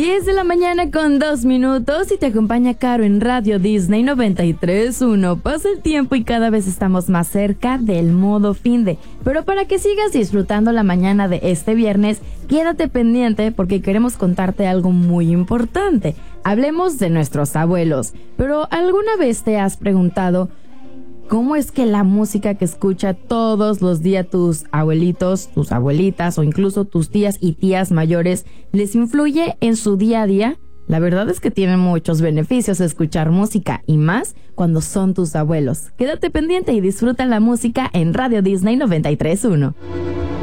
10 de la mañana con 2 minutos y te acompaña Caro en Radio Disney 93.1. Pasa el tiempo y cada vez estamos más cerca del modo finde. Pero para que sigas disfrutando la mañana de este viernes, quédate pendiente porque queremos contarte algo muy importante. Hablemos de nuestros abuelos. Pero ¿alguna vez te has preguntado cómo es que la música que escucha todos los días tus abuelitos, tus abuelitas o incluso tus tías y tías mayores les influye en su día a día? La verdad es que tiene muchos beneficios escuchar música y más cuando son tus abuelos. Quédate pendiente y disfruta la música en Radio Disney 93.1.